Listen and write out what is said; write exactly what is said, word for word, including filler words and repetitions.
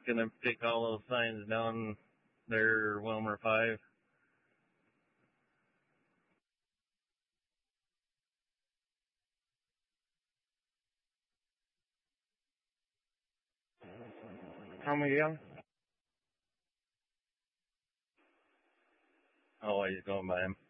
gonna take all those signs down there, Wilmer Five. Come again? Oh, he's going by him.